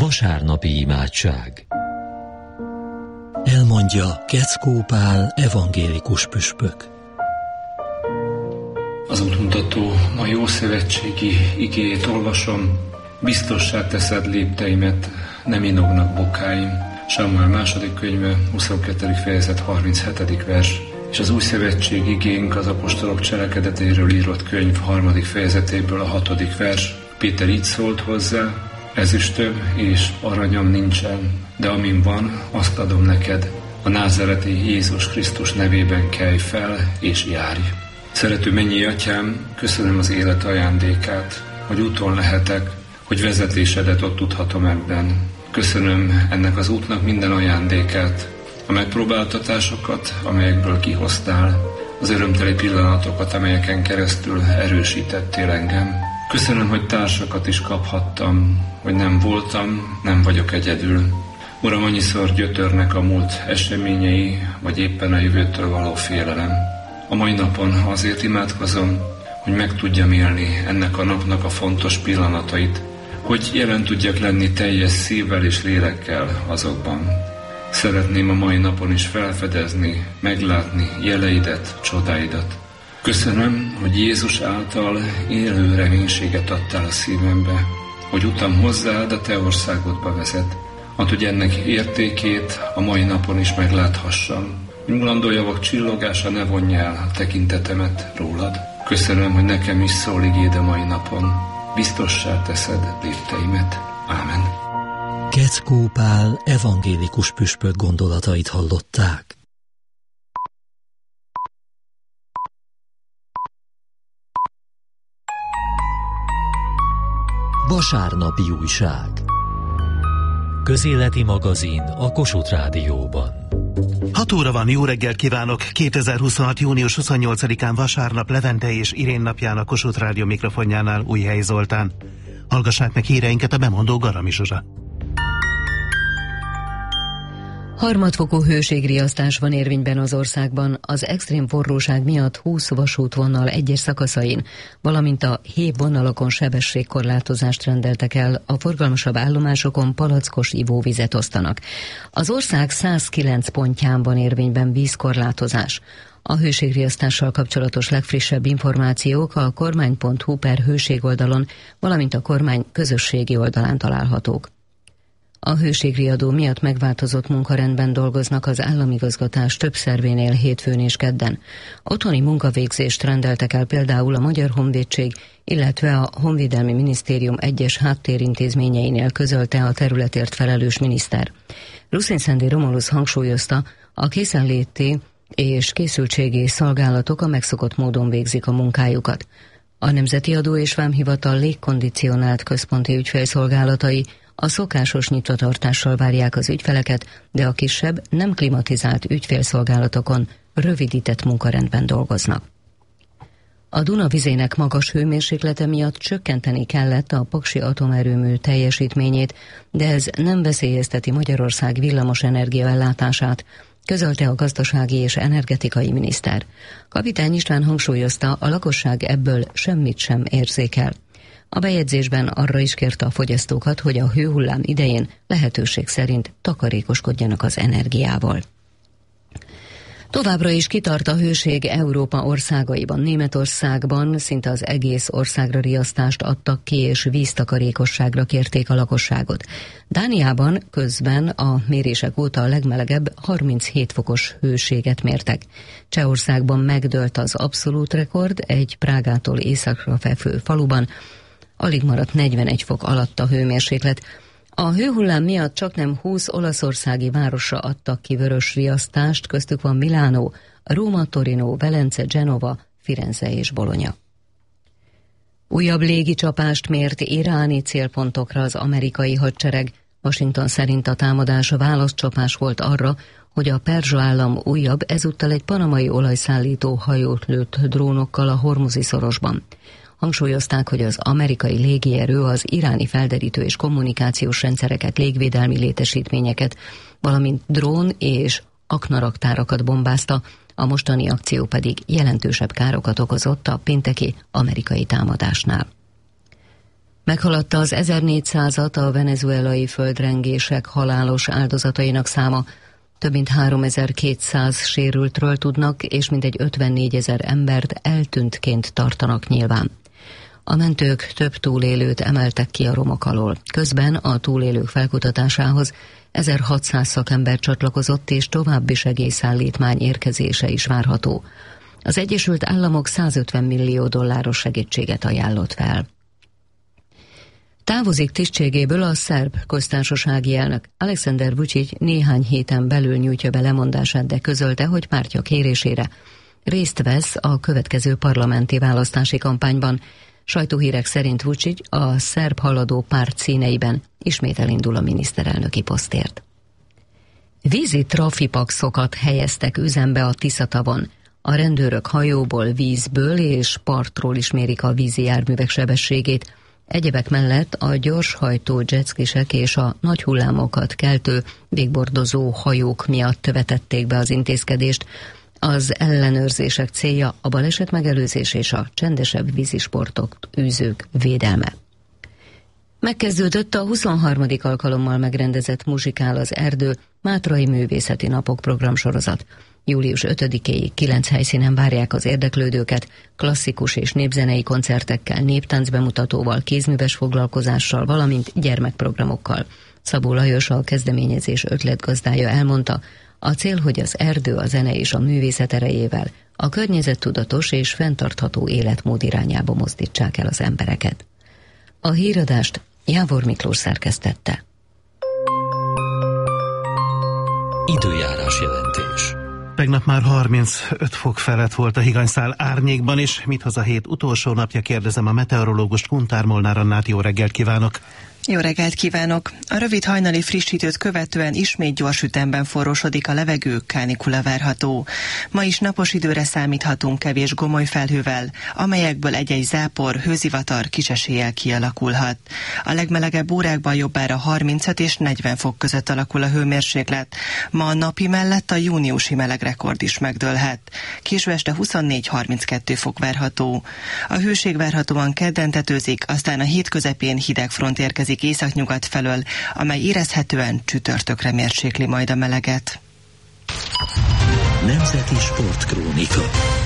Vasárnapi imádság. Elmondja Keckó Pál evangélikus püspök. Az útmutató a jószövetségi igéjét olvasom. Biztossá teszed lépteimet, nem inognak bokáim. Sámuel második könyve, 22. fejezet, 37. vers. És az új szövetség igénk az apostolok cselekedeteiről írott könyv 3. fejezetéből a 6. vers. Péter így szólt hozzá: ezüstöm és aranyam nincsen, de amin van, azt adom neked. A názáreti Jézus Krisztus nevében kelj fel és járj. Szerető mennyi atyám, köszönöm az élet ajándékát, hogy úton lehetek, hogy vezetésedet ott tudhatom ebben. Köszönöm ennek az útnak minden ajándékát, a megpróbáltatásokat, amelyekből kihoztál, az örömteli pillanatokat, amelyeken keresztül erősítettél engem. Köszönöm, hogy társakat is kaphattam, hogy nem voltam, nem vagyok egyedül. Uram, annyiszor gyötörnek a múlt eseményei, vagy éppen a jövőtől való félelem. A mai napon azért imádkozom, hogy meg tudjam élni ennek a napnak a fontos pillanatait, hogy jelen tudjak lenni teljes szívvel és lélekkel azokban. Szeretném a mai napon is felfedezni, meglátni jeleidet, csodáidat. Köszönöm, hogy Jézus által élő reménységet adtál a szívembe, hogy utam hozzád a te országodba vezet, hogy ennek értékét a mai napon is megláthassam. Nyulandó javak csillogása ne vonja el a tekintetemet rólad. Köszönöm, hogy nekem is szól igéd a mai napon. Biztossá teszed lépteimet. Ámen. Keckó Pál evangélikus püspök gondolatait hallották. Vasárnapi újság. Közéleti magazin a Kossuth Rádióban. 6 óra van, jó reggelt kívánok! 2026. június 28-án vasárnap Levente és Irén napján a Kossuth Rádió mikrofonjánál Újhelyi Zoltán. Hallgassák meg híreinket, a bemondó Garami Zsuzsa. Harmadfokú hőségriasztás van érvényben az országban az extrém forróság miatt 20 vasútvonal egyes szakaszain, valamint a hév vonalakon sebességkorlátozást rendeltek el, a forgalmasabb állomásokon palackos ivóvizet osztanak. Az ország 109 pontján van érvényben vízkorlátozás. A hőségriasztással kapcsolatos legfrissebb információk a kormány.hu/hőség oldalon, valamint a kormány közösségi oldalán találhatók. A hőségriadó miatt megváltozott munkarendben dolgoznak az államigazgatás több szervénél hétfőn és kedden. Otthoni munkavégzést rendeltek el például a Magyar Honvédség, illetve a Honvédelmi Minisztérium egyes háttérintézményeinél, közölte a területért felelős miniszter. Ruszin-Szendi Romulusz hangsúlyozta, a készenléti és készültségi szolgálatok a megszokott módon végzik a munkájukat. A Nemzeti Adó és Vámhivatal légkondicionált központi ügyfélszolgálatai a szokásos nyitvatartással várják az ügyfeleket, de a kisebb, nem klimatizált ügyfélszolgálatokon rövidített munkarendben dolgoznak. A Duna vizének magas hőmérséklete miatt csökkenteni kellett a paksi atomerőmű teljesítményét, de ez nem veszélyezteti Magyarország villamos energiaellátását, közölte a gazdasági és energetikai miniszter. Kapitány István hangsúlyozta, a lakosság ebből semmit sem érzékel. A bejegyzésben arra is kérte a fogyasztókat, hogy a hőhullám idején lehetőség szerint takarékoskodjanak az energiával. Továbbra is kitart a hőség Európa országaiban. Németországban szinte az egész országra riasztást adtak ki, és víztakarékosságra kérték a lakosságot. Dániában közben a mérések óta a legmelegebb 37 fokos hőséget mértek. Csehországban megdőlt az abszolút rekord, egy Prágától északra fekvő faluban alig maradt 41 fok alatt a hőmérséklet. A hőhullám miatt csaknem 20 olaszországi városra adtak ki vörös riasztást, köztük van Milánó, Róma, Torino, Velence, Genova, Firenze és Bologna. Újabb légicsapást mért iráni célpontokra az amerikai hadsereg. Washington szerint a támadás válaszcsapás volt arra, hogy a perzsa állam újabb, ezúttal egy panamai olajszállító hajót lőtt drónokkal a Hormuzi szorosban. Hangsúlyozták, hogy az amerikai légierő az iráni felderítő és kommunikációs rendszereket, légvédelmi létesítményeket, valamint drón és aknaraktárakat bombázta, a mostani akció pedig jelentősebb károkat okozott a pénteki amerikai támadásnál. Meghaladta az 1400-at a venezuelai földrengések halálos áldozatainak száma. Több mint 3200 sérültről tudnak, és mintegy 54 000 embert eltűntként tartanak nyilván. A mentők több túlélőt emeltek ki a romok alól. Közben a túlélők felkutatásához 1600 szakember csatlakozott, és további segélyszállítmány érkezése is várható. Az Egyesült Államok $150 millió segítséget ajánlott fel. Távozik tisztségéből a szerb köztársasági elnök. Alexander Vučić néhány héten belül nyújtja be lemondását, de közölte, hogy pártja kérésére részt vesz a következő parlamenti választási kampányban. Sajtóhírek szerint Vučić a szerb haladó párt színeiben ismét elindul a miniszterelnöki posztért. Vízi trafipaxokat helyeztek üzembe a Tiszatavon. A rendőrök hajóból, vízből és partról is mérik a vízi járművek sebességét. Egyebek mellett a gyorshajtó jetskisek és a nagy hullámokat keltő végbordozó hajók miatt vetették be az intézkedést. Az ellenőrzések célja a baleset megelőzés és a csendesebb vízisportok űzők védelme. Megkezdődött a 23. alkalommal megrendezett Muzsikál az erdő Mátrai Művészeti Napok programsorozat. Július 5-éig 9 helyszínen várják az érdeklődőket, klasszikus és népzenei koncertekkel, néptánc bemutatóval, kézműves foglalkozással, valamint gyermekprogramokkal. Szabó Lajos, a kezdeményezés ötletgazdája elmondta, a cél, hogy az erdő, a zene és a művészet erejével a környezettudatos és fenntartható életmód irányába mozdítsák el az embereket. A híradást Jávor Miklós szerkesztette. Időjárás jelentés. Tegnap már 35 fok felett volt a higanyszál árnyékban, és mit hoz a hét utolsó napja, kérdezem a meteorológust, Kuntár Molnár Annát. Jó reggelt kívánok! Jó reggelt kívánok! A rövid hajnali frissítőt követően ismét gyors ütemben forrósodik a levegő, kánikula várható. Ma is napos időre számíthatunk kevés gomoly felhővel, amelyekből egy-egy zápor, hőzivatar kis eséllyel kialakulhat. A legmelegebb órákban jobbára 35 és 40 fok között alakul a hőmérséklet. Ma a napi mellett a júniusi melegrekord is megdőlhet. Késő este 24-32 fok várható. A hőség várhatóan kedden tetőzik, aztán a hét közepén hideg front érkezik északnyugat felől, amely érezhetően csütörtökre mérsékli majd a meleget. Nemzeti Sportkrónika.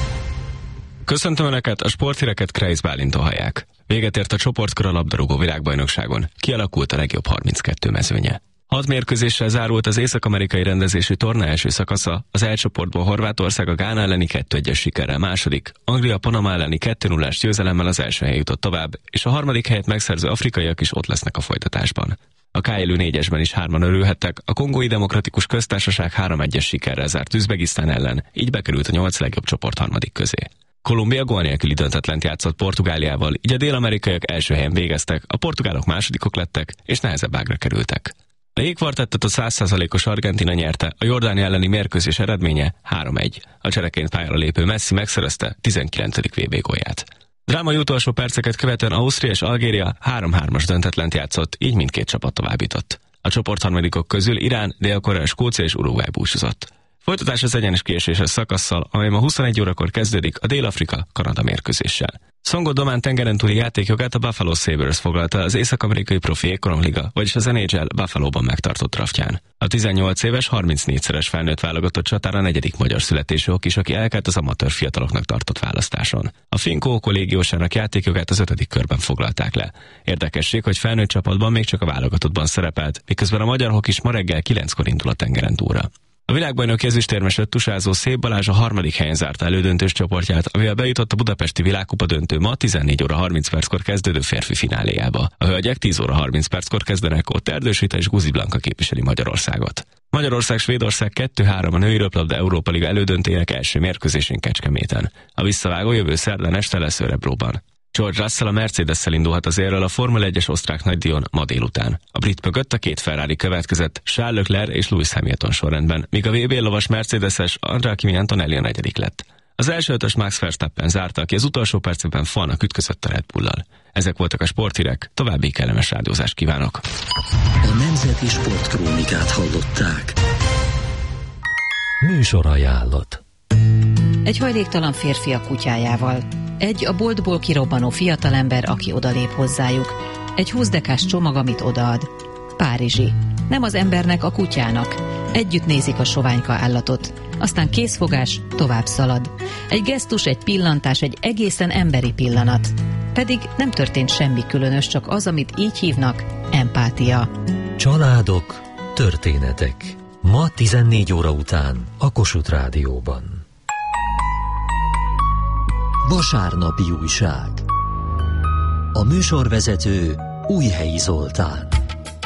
Köszöntöm Önöket, a sporthíreket Kreisz Bálinton hallják. Véget ért a csoportkör a labdarúgó világbajnokságon. Kialakult a legjobb 32 mezőnye. 6 mérkőzéssel zárult az észak-amerikai rendezésű torna első szakasza, az E csoportból Horvátország a Gána elleni 2-1-es sikerrel második, Anglia Panama elleni 2-0-ás győzelemmel az első helyen jutott tovább, és a harmadik helyet megszerző afrikaiak is ott lesznek a folytatásban. A K-élő 4-esben is 3-an örülhettek, a Kongói Demokratikus Köztársaság 3-1-es sikerrel zárt Üzbegisztán ellen, így bekerült a 8 legjobb csoport harmadik közé. Kolumbia gól nélküli döntetlent játszott Portugáliával, így a dél-amerikaiak első helyen végeztek, a portugálok másodikok lettek, és nehezebb ágra kerültek. A jégkvartettet a 100%-os Argentína nyerte, a Jordánia elleni mérkőzés eredménye 3-1. A csereként pályára lépő Messi megszerezte 19. VB gólját. Drámai utolsó perceket követően Ausztria és Algéria 3-3-as döntetlent játszott, így mindkét csapat továbbjutott. A csoportharmadikok közül Irán, Dél-Korea, Skócia és Uruguay búcsúzott. Folytatás az egyenes kieséses szakasszal, amely ma 21 órakor kezdődik a Dél-Afrika-Kanada mérkőzéssel. Songo Domán tengeren túli játékjogát a Buffalo Sabres foglalta az észak-amerikai profi ékonomliga, vagyis az NHL Buffalo-ban megtartott draftján. A 18 éves, 34-szeres felnőtt válogatott csatár a 4. magyar születésű hokis, aki elkelt az amatőr fiataloknak tartott választáson. A Finkó légiósának játékjogát az 5. körben foglalták le. Érdekesség, hogy felnőtt csapatban még csak a válogatottban szerepelt, miközben a magyar hokis ma reggel 9-kor indul a tengeren túlra. A világbajnoki ezüstérmeset tusázó Szép Balázs a harmadik helyen zárta elődöntős csoportját, amivel bejutott a budapesti világkupa döntő ma 14 óra 30 perckor kezdődő férfi fináléjába. A hölgyek 10 óra 30 perckor kezdenek, ott Erdős Rita és Guzi Blanka képviseli Magyarországot. Magyarország-Svédország 2-3 a női röplabda Európa Liga elődöntőjének első mérkőzésén Kecskeméten. A visszavágó jövő szerdán este lesz Örebróban. George Russell a Mercedes-szel indulhat az érrel a Formula 1-es osztrák nagydíjon ma délután. A brit mögött a 2 Ferrari következett, Charles Leclerc és Lewis Hamilton sorrendben, míg a VB lovas Mercedes-es Andrea Kimi Antonelli a 4. lett. Az első 5-ös Max Verstappen zárta, aki az utolsó percekben falnak ütközött a Red Bull-lal. Ezek voltak a sporthírek, további kellemes rádiózást kívánok! A Nemzeti Sportkrónikát hallották. Műsorajánlat. Egy hajléktalan férfi a kutyájával. Egy a boltból kirobbanó fiatalember, aki odalép hozzájuk. Egy 20 dekás csomag, amit odaad. Párizsi. Nem az embernek, a kutyának. Együtt nézik a soványka állatot. Aztán készfogás, tovább szalad. Egy gesztus, egy pillantás, egy egészen emberi pillanat. Pedig nem történt semmi különös, csak az, amit így hívnak, empátia. Családok, történetek. Ma 14 óra után a Kossuth Rádióban. Vasárnapi újság. A műsorvezető Újhelyi Zoltán.